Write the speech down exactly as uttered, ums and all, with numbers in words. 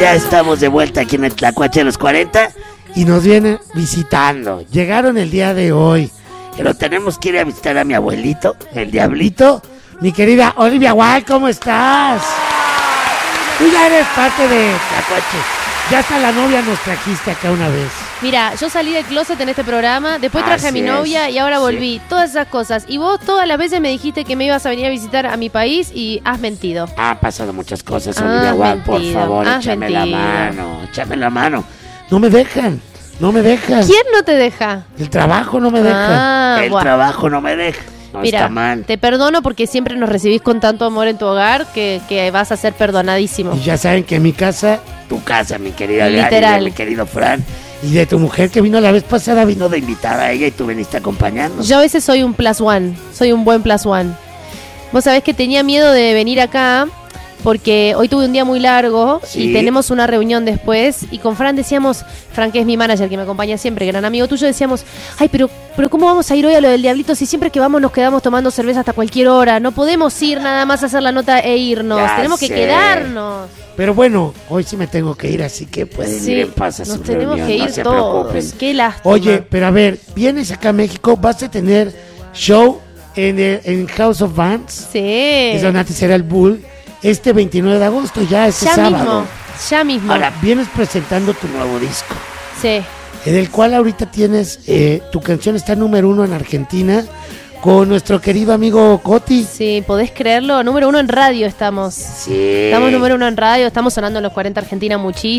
Ya estamos de vuelta aquí en el Tlacuache de los cuarenta y nos vienen visitando. Llegaron el día de hoy, pero tenemos que ir a visitar a mi abuelito, el Diablito. Mi querida Olivia Wild, ¿cómo estás? Tú ya eres parte de Tlacuache. Ya hasta la novia nos trajiste acá una vez. Mira, yo salí del closet en este programa, después traje Así a mi novia es. y ahora volví. Sí. Todas esas cosas. Y vos todas las veces me dijiste que me ibas a venir a visitar a mi país y has mentido. Han pasado muchas cosas, Olivia Wild, por favor, has échame mentido. la mano, échame la mano. No me dejan, no me dejan. ¿Quién no te deja? El trabajo no me deja. Ah, El bueno. trabajo no me deja. No Mira, está mal. Te perdono porque siempre nos recibís con tanto amor en tu hogar que, que vas a ser perdonadísimo. Y ya saben que en mi casa, tu casa, mi querida Literal. Gary, mi querido Fran, y de tu mujer que vino la vez pasada, vino de invitada a ella y tú viniste acompañando. Yo a veces soy un plus one, soy un buen plus one. Vos sabés que tenía miedo de venir acá porque hoy tuve un día muy largo ¿Sí? y tenemos una reunión después y con Fran decíamos, Fran que es mi manager que me acompaña siempre, gran amigo tuyo, decíamos, ay, pero, pero ¿cómo vamos a ir hoy a lo del Diablito si siempre que vamos nos quedamos tomando cerveza hasta cualquier hora? No podemos ir nada más a hacer la nota e irnos, ya tenemos sé. que quedarnos. Pero bueno, hoy sí me tengo que ir, así que pueden sí, ir en paz a nos su tenemos reunión, que ir no se todos. preocupen. Qué lástima. Oye, pero a ver, vienes acá a México, vas a tener show en, el, en House of Bands. Sí. Es donde antes era el Bull. Este veintinueve de agosto, ya este ya sábado. Mismo, ya mismo. Ahora, vienes presentando tu nuevo disco. Sí. En el cual ahorita tienes, eh, tu canción está número uno en Argentina, con nuestro querido amigo Coti. Sí, ¿podés creerlo? Número uno en radio estamos. Sí. Estamos número uno en radio, estamos sonando en los cuarenta Argentina muchísimo.